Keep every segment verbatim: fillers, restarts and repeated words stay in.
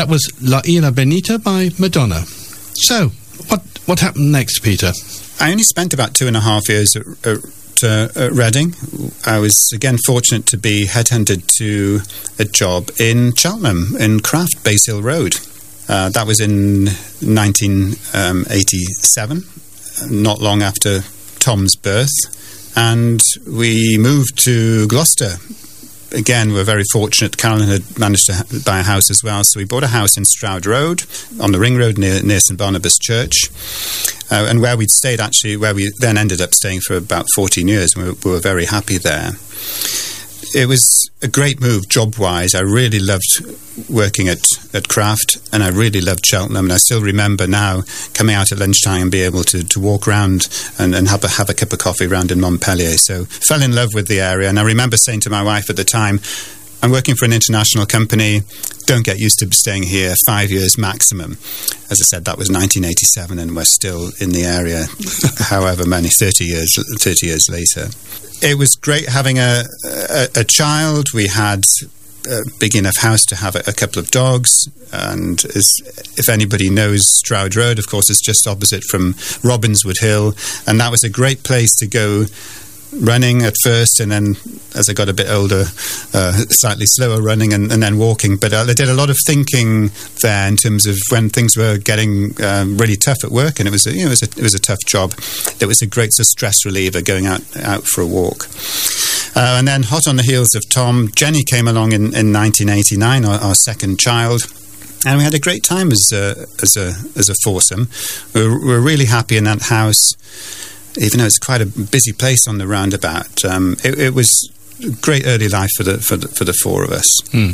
That was La Isla Bonita by Madonna. So, what what happened next, Peter? I only spent about two and a half years at, at, uh, at Reading. I was, again, fortunate to be headhunted to a job in Cheltenham, in Craft, Basil Road. Uh, that was in nineteen eighty-seven, not long after Tom's birth. And we moved to Gloucester. Again, we're very fortunate. Carolyn had managed to ha- buy a house as well. So we bought a house in Stroud Road, on the Ring Road near, near St Barnabas Church. Uh, and where we'd stayed, actually, where we then ended up staying for about fourteen years. We were, we were very happy there. It was a great move job-wise. I really loved working at, at Craft, and I really loved Cheltenham. And I still remember now coming out at lunchtime and be able to, to walk around and, and have, a, have a cup of coffee around in Montpellier. So fell in love with the area. And I remember saying to my wife at the time, I'm working for an international company. Don't get used to staying here five years maximum. As I said, that was nineteen eighty-seven, and we're still in the area, however many, thirty years, thirty years later. It was great having a, a, a child. We had a big enough house to have a, a couple of dogs. And as, if anybody knows Stroud Road, of course, it's just opposite from Robinswood Hill. And that was a great place to go running at first, and then as I got a bit older, uh, slightly slower running and, and then walking. But uh, I did a lot of thinking there in terms of when things were getting um, really tough at work, and it was a, you know, it was a, it was a tough job. It was a great sort of stress reliever going out out for a walk. Uh, and then hot on the heels of Tom, Jenny came along in, in nineteen eighty-nine, our, our second child. And we had a great time as a, as a, as a foursome. We were, we were really happy in that house. Even though it's quite a busy place on the roundabout, um, it, it was a great early life for the for the, for the four of us. Mm.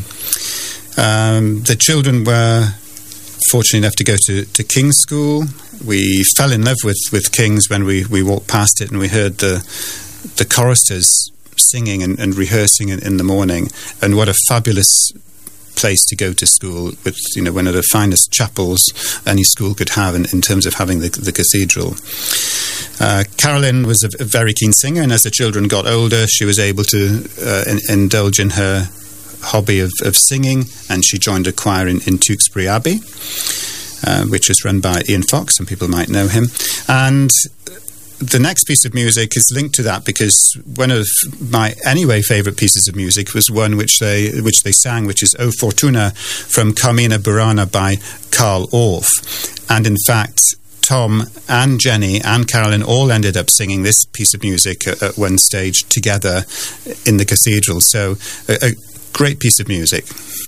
Um, the children were fortunate enough to go to, to King's School. We fell in love with, with King's when we, we walked past it and we heard the the choristers singing and, and rehearsing in, in the morning. And what a fabulous place to go to school, with, you know, one of the finest chapels any school could have in, in terms of having the, the cathedral. Uh, Carolyn was a, a very keen singer, and as the children got older, she was able to uh, in, indulge in her hobby of, of singing, and she joined a choir in, in Tewkesbury Abbey, uh, which was run by Ian Fox. Some people might know him. And the next piece of music is linked to that, because one of my anyway favourite pieces of music was one which they which they sang, which is O Fortuna from Carmina Burana by Carl Orff. And in fact, Tom and Jenny and Carolyn all ended up singing this piece of music at, at one stage together in the cathedral. So a, a great piece of music.